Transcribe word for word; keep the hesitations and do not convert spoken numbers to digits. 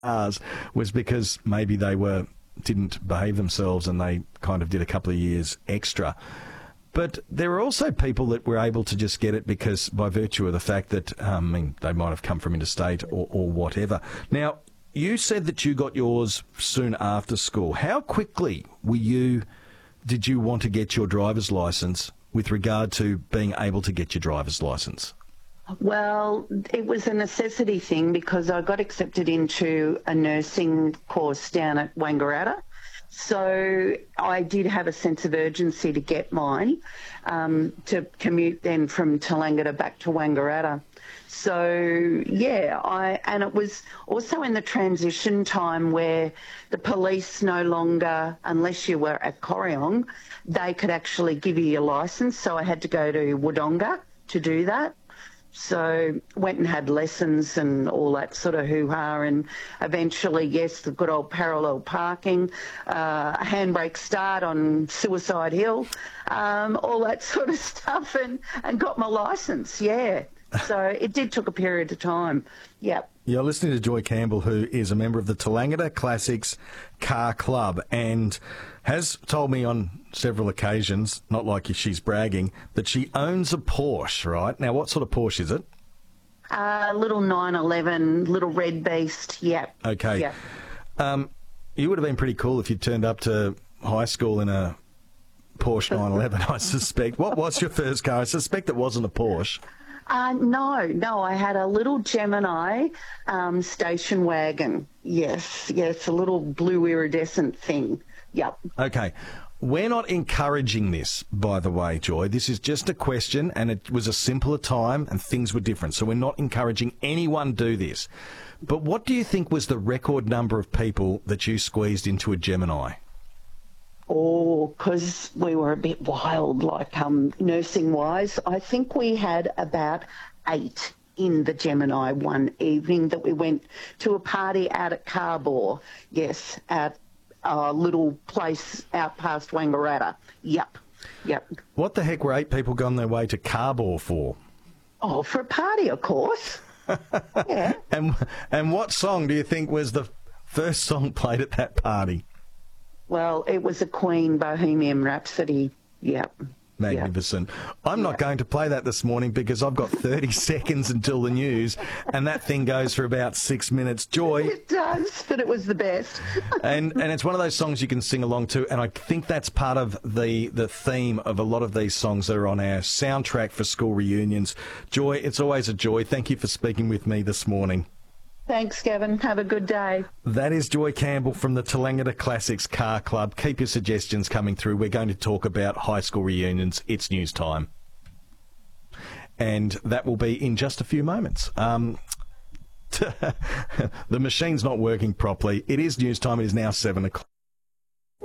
cars was because maybe they were didn't behave themselves and they kind of did a couple of years extra. But there are also people that were able to just get it because by virtue of the fact that um, I mean, they might have come from interstate or, or whatever. Now, you said that you got yours soon after school. How quickly were you, did you want to get your driver's licence with regard to being able to get your driver's licence? Well, it was a necessity thing because I got accepted into a nursing course down at Wangaratta. So I did have a sense of urgency to get mine, um, to commute then from Tallangatta back to Wangaratta. So, yeah, I and it was also in the transition time where the police no longer, unless you were at Corryong, they could actually give you your licence. So I had to go to Wodonga to do that. So went and had lessons and all that sort of hoo-ha, and eventually, yes, the good old parallel parking, uh, a handbrake start on Suicide Hill, um, all that sort of stuff, and, and got my licence, yeah. So it did took a period of time, yep. You're listening to Joy Campbell, who is a member of the Tallangatta Classics Car Club and has told me on several occasions, not like she's bragging, that she owns a Porsche, right? Now, what sort of Porsche is it? A uh, little nine eleven, little red beast, yep. Okay. Yep. Um, you would have been pretty cool if you turned up to high school in a Porsche nine eleven, I suspect. What was your first car? I suspect it wasn't a Porsche. Uh, no, no, I had a little Gemini um, station wagon. Yes, yes, a little blue iridescent thing. Yep. Okay. We're not encouraging this, by the way, Joy. This is just a question, and it was a simpler time and things were different. So we're not encouraging anyone do this. But what do you think was the record number of people that you squeezed into a Gemini? Oh, because we were a bit wild, like um, nursing-wise. I think we had about eight in the Gemini one evening that we went to a party out at Carbor. Yes, at a little place out past Wangaratta. Yep, yep. What the heck were eight people going their way to Carbor for? Oh, for a party, of course. Yeah. And and what song do you think was the first song played at that party? Well, it was a Queen Bohemian Rhapsody. Yep. Magnificent. Yep. I'm yep. not going to play that this morning because I've got thirty seconds until the news, and that thing goes for about six minutes. Joy. It does, but it was the best. and and it's one of those songs you can sing along to, and I think that's part of the, the theme of a lot of these songs that are on our soundtrack for school reunions. Joy, it's always a joy. Thank you for speaking with me this morning. Thanks, Gavin. Have a good day. That is Joy Campbell from the Tallangatta Classics Car Club. Keep your suggestions coming through. We're going to talk about high school reunions. It's news time. And that will be in just a few moments. Um, the machine's not working properly. It is news time. It is now seven o'clock.